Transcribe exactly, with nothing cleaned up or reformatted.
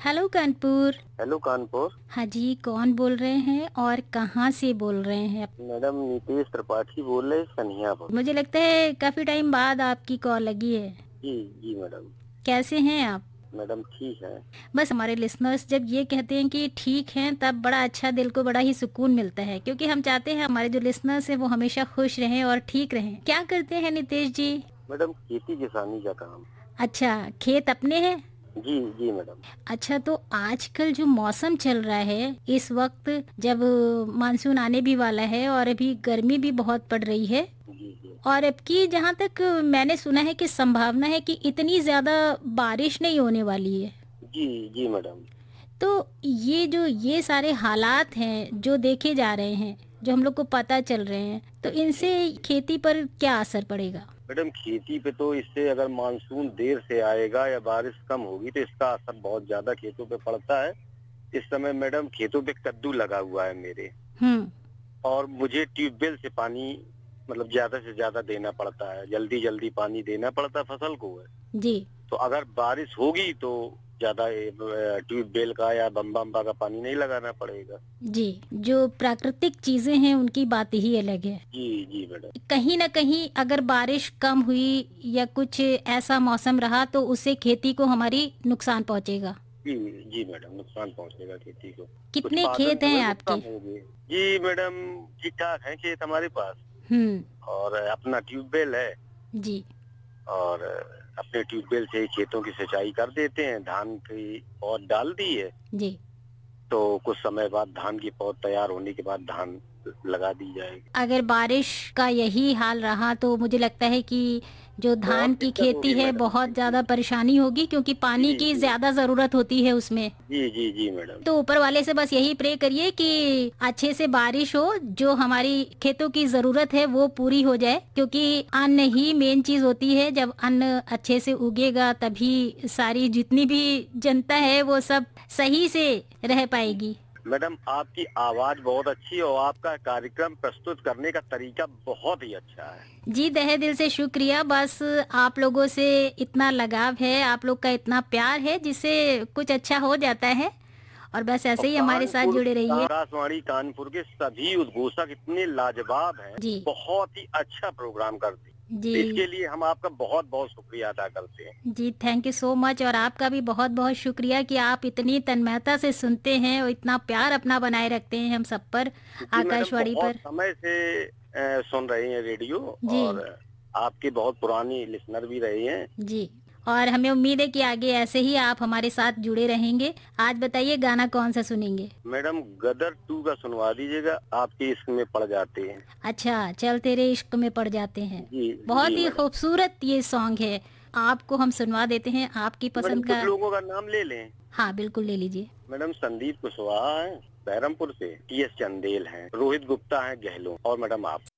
Hello Kanpur. Hello Kanpur. हाँ जी, कौन बोल रहे हैं और कहाँ से बोल रहे हैं? मैडम नीतीश त्रिपाठी बोल रहे सनिया पर। मुझे लगता है काफी टाइम बाद आपकी कॉल लगी है। जी जी मैडम। कैसे हैं आप? मैडम ठीक है। बस हमारे लिसनर्स जब ये कहते हैं कि ठीक हैं तब बड़ा अच्छा, दिल को बड़ा ही सुकून मिलता है, क्योंकि हम चाहते हैं हमारे जो लिसनर्स हैं वो हमेशा खुश रहें और ठीक रहें। क्या करते हैं नितेश जी? मैडम खेती किसानी का काम। अच्छा, खेत अपने हैं? जी जी मैडम। अच्छा, तो आजकल जो मौसम चल रहा है इस वक्त, जब मानसून आने भी वाला है और अभी गर्मी भी बहुत पड़ रही है, जी जी। और अब की जहाँ तक मैंने सुना है कि संभावना है कि इतनी ज्यादा बारिश नहीं होने वाली है। जी जी मैडम। तो ये जो ये सारे हालात हैं जो देखे जा रहे हैं, जो हम लोग को पता चल रहे हैं, तो इनसे खेती पर क्या असर पड़ेगा? मैडम खेती पे तो इससे अगर मानसून देर से आएगा या बारिश कम होगी तो इसका असर बहुत ज्यादा खेतों पे पड़ता है। इस समय मैडम खेतों पे कद्दू लगा हुआ है मेरे, हम्म। और मुझे ट्यूबवेल से पानी मतलब ज्यादा से ज्यादा देना पड़ता है, जल्दी जल्दी पानी देना पड़ता है फसल को है। जी तो अगर बारिश होगी तो ज्यादा ट्यूबवेल का या बम्बा अम्बा का पानी नहीं लगाना पड़ेगा। जी, जो प्राकृतिक चीजें हैं उनकी बात ही अलग है। जी जी मैडम। कहीं ना कहीं अगर बारिश कम हुई या कुछ ऐसा मौसम रहा तो उससे खेती को हमारी नुकसान पहुंचेगा। जी जी मैडम, नुकसान पहुंचेगा खेती को। कितने उत्पादन खेत जो हैं है वो आपके? कम होंगे। जी मैडम, ठीक ठाक है खेत हमारे पास। हम्म। और अपना ट्यूबवेल है, जी और अपने ट्यूबवेल से ही खेतों की सिंचाई कर देते हैं। धान की पौध डाल दी है, जी। तो कुछ समय बाद धान की पौध तैयार होने के बाद धान लगा दी जाएगी। अगर बारिश का यही हाल रहा तो मुझे लगता है कि जो बहुत धान की दिक्कत खेती होगी है मैडम। बहुत ज्यादा परेशानी होगी, क्योंकि पानी जी की जी ज्यादा जरूरत होती है उसमें। जी जी जी मैडम। तो ऊपर वाले से बस यही प्रे करिए कि अच्छे से बारिश हो, जो हमारी खेतों की जरूरत है वो पूरी हो जाए, क्योंकि अन्न ही मेन चीज होती है। जब अन्न अच्छे से उगेगा तभी सारी जितनी भी जनता है वो सब सही से रह पाएगी। मैडम आपकी आवाज बहुत अच्छी है और आपका कार्यक्रम प्रस्तुत करने का तरीका बहुत ही अच्छा है। जी, तहे दिल से शुक्रिया। बस आप लोगों से इतना लगाव है, आप लोग का इतना प्यार है, जिससे कुछ अच्छा हो जाता है। और बस और ऐसे ही हमारे साथ कानपुर जुड़े रहिए। आकाशवाणी कानपुर के सभी उद्घोषक इतने लाजवाब हैं, जी बहुत ही अच्छा प्रोग्राम करते हैं। जी तो इसके लिए हम आपका बहुत बहुत शुक्रिया अदा करते हैं। जी, थैंक यू सो मच। और आपका भी बहुत बहुत शुक्रिया कि आप इतनी तन्मयता से सुनते हैं और इतना प्यार अपना बनाए रखते हैं हम सब पर, जी मैडम, आकाशवाणी बहुत पर। समय से अ, सुन रहे हैं रेडियो, जी और आपके बहुत पुरानी लिसनर भी रहे हैं। जी, और हमें उम्मीद है कि आगे ऐसे ही आप हमारे साथ जुड़े रहेंगे। आज बताइए गाना कौन सा सुनेंगे? मैडम गदर टू का सुनवा दीजिएगा, आपके इश्क में पड़ जाते हैं। अच्छा, चल तेरे इश्क में पड़ जाते हैं। जी जी बहुत ही मैडम। खूबसूरत ये सॉन्ग है। आपको हम सुनवा देते हैं आपकी मैडम पसंद कुछ का। लोगों का नाम ले लें। हाँ बिल्कुल, ले लीजिए। मैडम संदीप कुशवाहा है बहरमपुर से, टी एस चंदेल हैं, रोहित गुप्ता है गहलोत, और मैडम आप।